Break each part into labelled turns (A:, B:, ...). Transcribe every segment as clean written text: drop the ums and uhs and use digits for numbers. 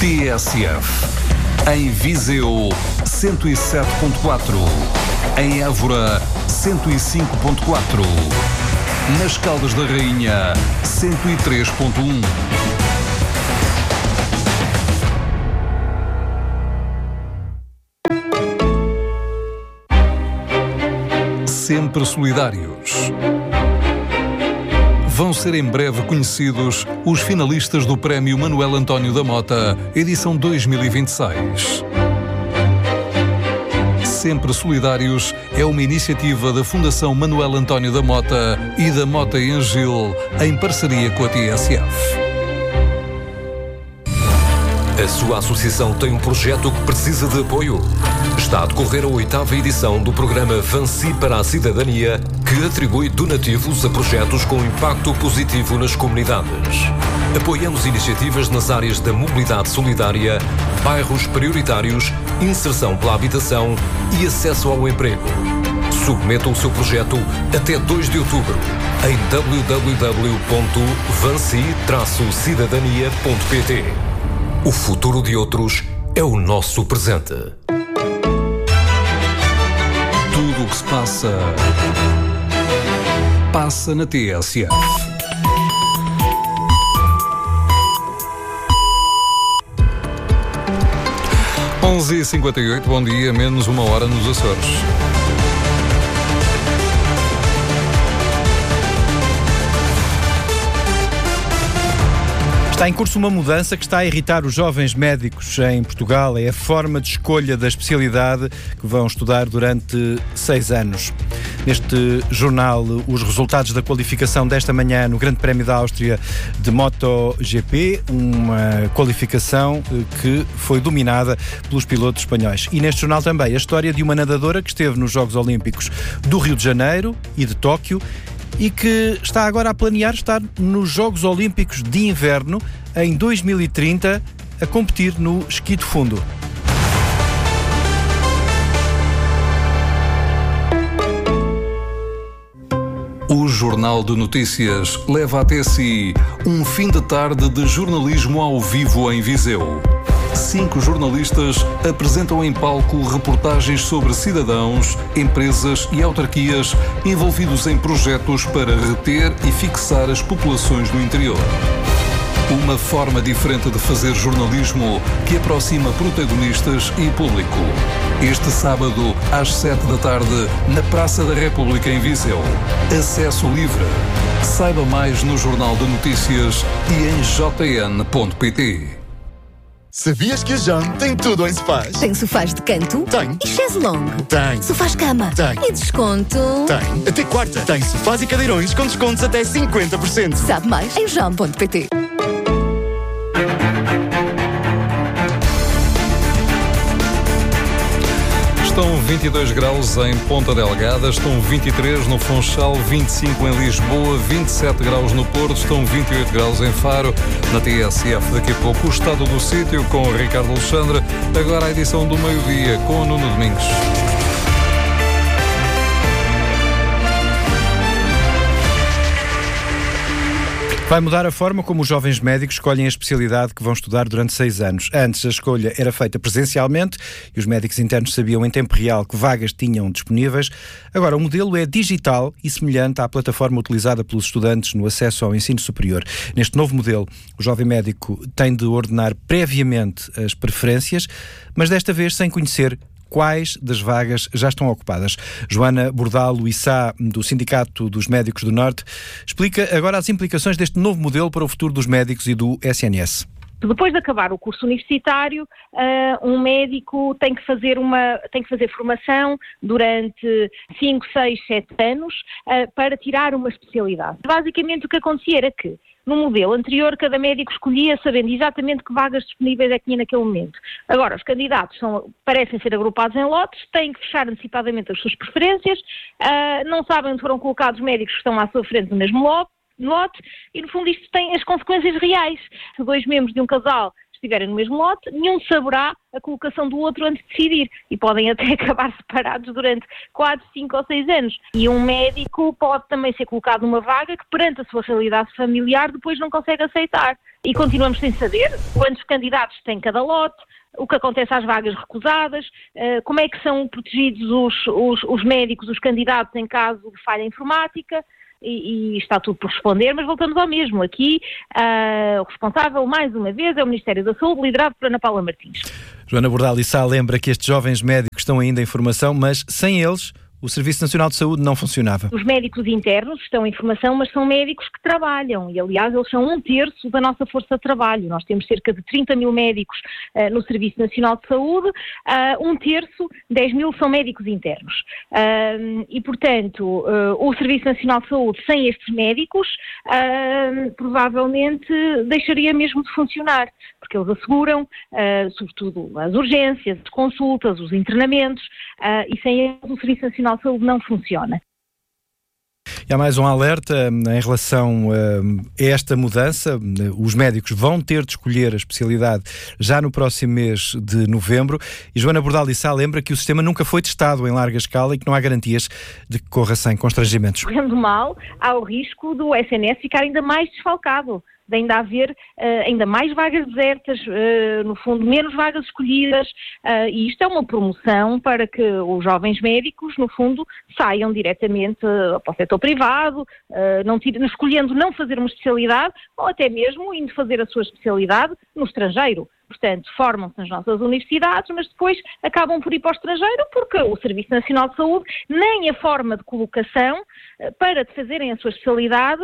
A: TSF. Em Viseu, 107.4. Em Évora, 105.4. Nas Caldas da Rainha, 103.1. Sempre solidários. Vão ser em breve conhecidos os finalistas do Prémio Manuel António da Mota, edição 2026. Sempre Solidários é uma iniciativa da Fundação Manuel António da Mota e da Mota em Gil, em parceria com a TSF.
B: A sua associação tem um projeto que precisa de apoio? Está a decorrer a 8ª edição do programa Vansi para a Cidadania, que atribui donativos a projetos com impacto positivo nas comunidades. Apoiamos iniciativas nas áreas da mobilidade solidária, bairros prioritários, inserção pela habitação e acesso ao emprego. Submeta o seu projeto até 2 de outubro em www.vansi-cidadania.pt. O futuro de outros é o nosso presente.
A: Tudo o que se passa, passa na TSF. Onze e 58, bom dia, menos uma hora nos Açores.
C: Está em curso uma mudança que está a irritar os jovens médicos em Portugal. É a forma de escolha da especialidade que vão estudar durante 6 anos. Neste jornal, os resultados da qualificação desta manhã no Grande Prémio da Áustria de MotoGP, uma qualificação que foi dominada pelos pilotos espanhóis. E neste jornal também a história de uma nadadora que esteve nos Jogos Olímpicos do Rio de Janeiro e de Tóquio e que está agora a planear estar nos Jogos Olímpicos de Inverno em 2030 a competir no esqui de fundo.
A: O Jornal de Notícias leva até si um fim de tarde de jornalismo ao vivo em Viseu. 5 jornalistas apresentam em palco reportagens sobre cidadãos, empresas e autarquias envolvidos em projetos para reter e fixar as populações no interior. Uma forma diferente de fazer jornalismo que aproxima protagonistas e público. Este sábado, às 7 da tarde, na Praça da República em Viseu. Acesso livre. Saiba mais no Jornal de Notícias e em jn.pt.
D: Sabias que a JON tem tudo em sofás?
E: Tem sofás de canto?
D: Tem.
E: E chaise longue?
D: Tem.
E: Sofás cama?
D: Tem.
E: E desconto?
D: Tem. Até quarta. Tem sofás e cadeirões com descontos até 50%.
E: Sabe mais em jam.pt.
A: Estão 22 graus em Ponta Delgada, estão 23 no Funchal, 25 em Lisboa, 27 graus no Porto, estão 28 graus em Faro. Na TSF, daqui a pouco, o estado do sítio com o Ricardo Alexandre. Agora a edição do meio-dia com o Nuno Domingos.
C: Vai mudar a forma como os jovens médicos escolhem a especialidade que vão estudar durante 6 anos. Antes, a escolha era feita presencialmente e os médicos internos sabiam em tempo real que vagas tinham disponíveis. Agora, o modelo é digital e semelhante à plataforma utilizada pelos estudantes no acesso ao ensino superior. Neste novo modelo, o jovem médico tem de ordenar previamente as preferências, mas desta vez sem conhecer quais das vagas já estão ocupadas. Joana Bordalo Issá, do Sindicato dos Médicos do Norte, explica agora as implicações deste novo modelo para o futuro dos médicos e do SNS.
F: Depois de acabar o curso universitário, um médico tem que fazer formação durante 5, 6, 7 anos para tirar uma especialidade. Basicamente o que acontecia era que, no modelo anterior, cada médico escolhia sabendo exatamente que vagas disponíveis é que tinha naquele momento. Agora, os candidatos parecem ser agrupados em lotes, têm que fechar antecipadamente as suas preferências, não sabem onde foram colocados os médicos que estão à sua frente no mesmo lote, e no fundo isto tem as consequências reais. Se 2 membros de um casal estiverem no mesmo lote, nenhum saberá a colocação do outro antes de decidir e podem até acabar separados durante 4, 5 ou 6 anos. E um médico pode também ser colocado numa vaga que perante a sua realidade familiar depois não consegue aceitar. e continuamos sem saber quantos candidatos tem cada lote, o que acontece às vagas recusadas, como é que são protegidos os médicos, os candidatos em caso de falha informática, e está tudo por responder, mas voltamos ao mesmo. Aqui o responsável, mais uma vez, é o Ministério da Saúde, liderado por Ana Paula Martins.
C: Joana Bordal e Sá lembra que estes jovens médicos estão ainda em formação, mas sem eles o Serviço Nacional de Saúde não funcionava.
F: Os médicos internos estão em formação, mas são médicos que trabalham e, aliás, eles são 1/3 da nossa força de trabalho. Nós temos cerca de 30 mil médicos no Serviço Nacional de Saúde, 1/3, 10 mil são médicos internos. E, portanto, o Serviço Nacional de Saúde, sem estes médicos, provavelmente deixaria mesmo de funcionar, porque eles asseguram, sobretudo, as urgências, as consultas, os internamentos, e sem eles o Serviço Nacional de Saúde não funciona.
C: E há mais um alerta em relação a esta mudança. Os médicos vão ter de escolher a especialidade já no próximo mês de novembro. E Joana Bordal e Sá lembra que o sistema nunca foi testado em larga escala e que não há garantias de que corra sem constrangimentos.
F: Correndo mal, há o risco do SNS ficar ainda mais desfalcado, de ainda haver ainda mais vagas desertas, no fundo menos vagas escolhidas, e isto é uma promoção para que os jovens médicos, no fundo, saiam diretamente para o setor privado, escolhendo não fazer uma especialidade, ou até mesmo indo fazer a sua especialidade no estrangeiro. Portanto, formam-se nas nossas universidades, mas depois acabam por ir para o estrangeiro porque o Serviço Nacional de Saúde, nem a forma de colocação para fazerem a sua especialidade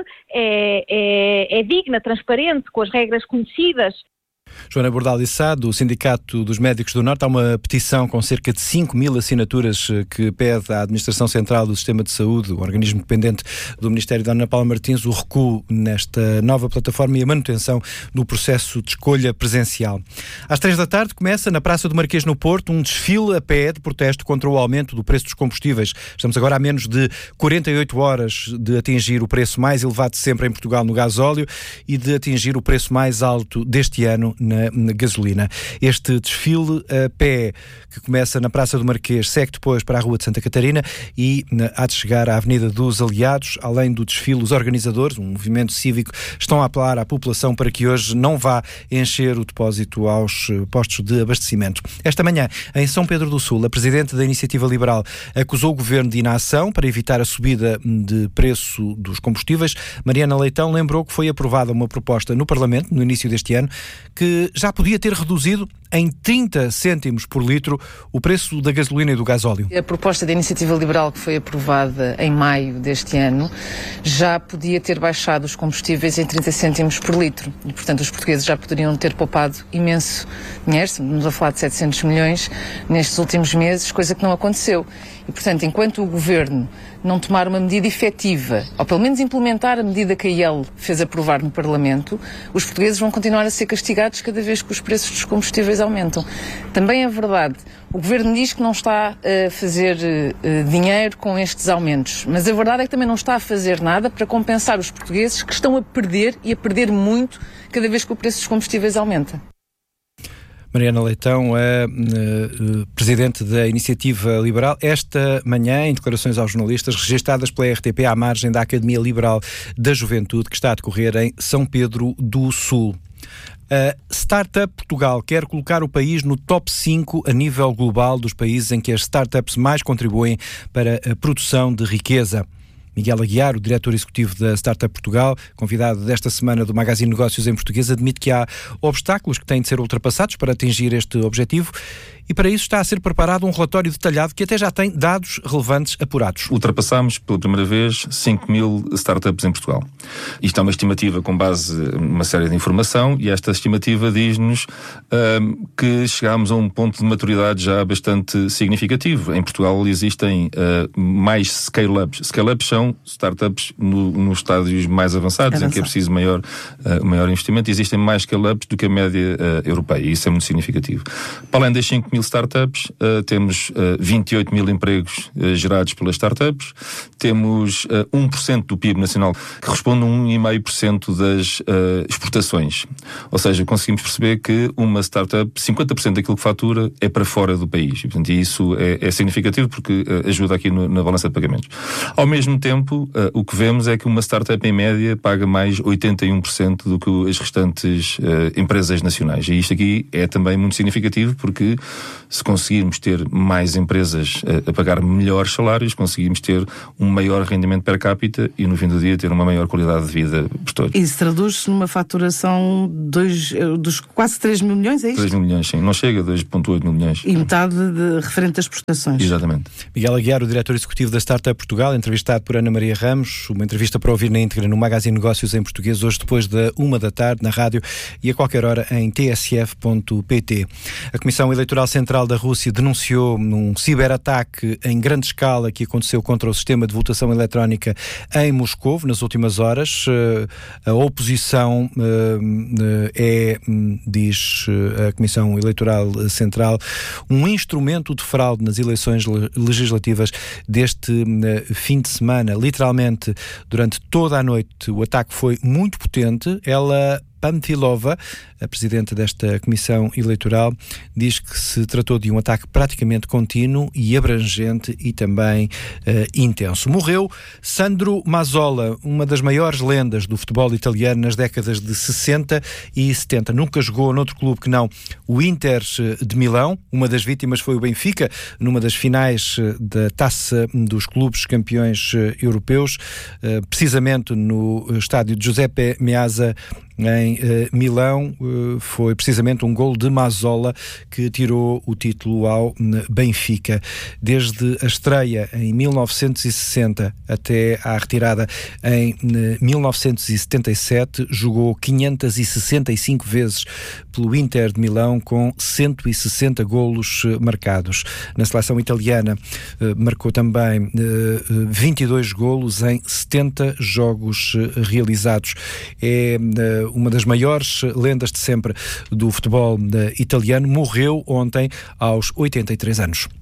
F: é digna, transparente, com as regras conhecidas.
C: Joana Bordal e Sá, do Sindicato dos Médicos do Norte, há uma petição com cerca de 5 mil assinaturas que pede à Administração Central do Sistema de Saúde, o organismo dependente do Ministério da Ana Paula Martins, o recuo nesta nova plataforma e a manutenção do processo de escolha presencial. Às 3 da tarde começa na Praça do Marquês no Porto um desfile a pé de protesto contra o aumento do preço dos combustíveis. Estamos agora a menos de 48 horas de atingir o preço mais elevado de sempre em Portugal no gasóleo e de atingir o preço mais alto deste ano na gasolina. Este desfile a pé que começa na Praça do Marquês segue depois para a Rua de Santa Catarina e há de chegar à Avenida dos Aliados. Além do desfile, os organizadores, um movimento cívico, estão a apelar à população para que hoje não vá encher o depósito aos postos de abastecimento. Esta manhã, em São Pedro do Sul, a Presidente da Iniciativa Liberal acusou o Governo de inação para evitar a subida de preço dos combustíveis. Mariana Leitão lembrou que foi aprovada uma proposta no Parlamento, no início deste ano, que já podia ter reduzido em 30 cêntimos por litro o preço da gasolina e do gasóleo.
G: A proposta da Iniciativa Liberal que foi aprovada em maio deste ano já podia ter baixado os combustíveis em 30 cêntimos por litro e, portanto, os portugueses já poderiam ter poupado imenso dinheiro, estamos a falar de 700 milhões nestes últimos meses, coisa que não aconteceu. E, portanto, enquanto o Governo não tomar uma medida efetiva, ou pelo menos implementar a medida que a IEL fez aprovar no Parlamento, os portugueses vão continuar a ser castigados cada vez que os preços dos combustíveis aumentam. Também é verdade, o Governo diz que não está a fazer dinheiro com estes aumentos, mas a verdade é que também não está a fazer nada para compensar os portugueses que estão a perder, e a perder muito, cada vez que o preço dos combustíveis aumenta.
C: Mariana Leitão, Presidente da Iniciativa Liberal, esta manhã, em declarações aos jornalistas, registadas pela RTP à margem da Academia Liberal da Juventude, que está a decorrer em São Pedro do Sul. A Startup Portugal quer colocar o país no top 5 a nível global dos países em que as startups mais contribuem para a produção de riqueza. Miguel Aguiar, o diretor executivo da Startup Portugal, convidado desta semana do Magazine Negócios em Português, admite que há obstáculos que têm de ser ultrapassados para atingir este objetivo e para isso está a ser preparado um relatório detalhado que até já tem dados relevantes apurados.
H: Ultrapassámos pela primeira vez 5 mil startups em Portugal. Isto é uma estimativa com base numa série de informação e esta estimativa diz-nos que chegámos a um ponto de maturidade já bastante significativo. Em Portugal existem mais scale-ups. Scale-ups são startups nos estádios mais avançados, em que é preciso maior investimento. Existem mais scale-ups do que a média europeia e isso é muito significativo. Para além das 5 mil mil startups, temos 28 mil empregos gerados pelas startups, temos 1% do PIB nacional, que corresponde a 1,5% das exportações. Ou seja, conseguimos perceber que uma startup, 50% daquilo que fatura é para fora do país. E, portanto, isso é significativo porque ajuda aqui na balança de pagamentos. Ao mesmo tempo, o que vemos é que uma startup em média paga mais 81% do que as restantes empresas nacionais. E isto aqui é também muito significativo porque se conseguirmos ter mais empresas a pagar melhores salários, conseguimos ter um maior rendimento per capita e no fim do dia ter uma maior qualidade de vida por todos.
I: Isso traduz-se numa faturação dos quase 3 mil milhões, é isto?
H: 3 mil milhões, sim. Não chega a 2,8 mil milhões.
I: E metade referente às exportações.
H: Exatamente.
C: Miguel Aguiar, o diretor executivo da Startup Portugal, entrevistado por Ana Maria Ramos, uma entrevista para ouvir na íntegra no Magazine Negócios em português, hoje depois da 13h na rádio e a qualquer hora em tsf.pt. A Comissão Eleitoral Central da Rússia denunciou um ciberataque em grande escala que aconteceu contra o sistema de votação eletrónica em Moscovo nas últimas horas. A oposição diz a Comissão Eleitoral Central, um instrumento de fraude nas eleições legislativas deste fim de semana. Literalmente, durante toda a noite, o ataque foi muito potente. Ela, Panfilova, a presidenta desta Comissão Eleitoral, diz que se tratou de um ataque praticamente contínuo e abrangente e também intenso. Morreu Sandro Mazzola, uma das maiores lendas do futebol italiano nas décadas de 60 e 70. Nunca jogou noutro clube que não o Inter de Milão. Uma das vítimas foi o Benfica, numa das finais da Taça dos Clubes Campeões Europeus, precisamente no estádio de Giuseppe Meazza, em Milão. Foi precisamente um golo de Mazzola que tirou o título ao Benfica. Desde a estreia em 1960 até à retirada em 1977, jogou 565 vezes pelo Inter de Milão, com 160 golos marcados. Na seleção italiana marcou também 22 golos em 70 jogos realizados. É uma das maiores lendas de sempre do futebol italiano. Morreu ontem aos 83 anos.